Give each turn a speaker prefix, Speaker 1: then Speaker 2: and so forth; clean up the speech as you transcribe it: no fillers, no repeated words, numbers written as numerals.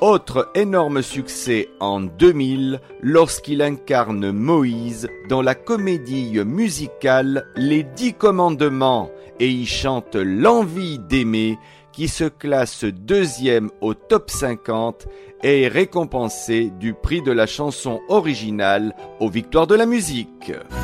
Speaker 1: Autre énorme succès en 2000 lorsqu'il incarne Moïse dans la comédie musicale Les 10 Commandements et y chante L'envie d'aimer qui se classe deuxième au top 50 et est récompensé du prix de la chanson originale aux Victoires de la musique.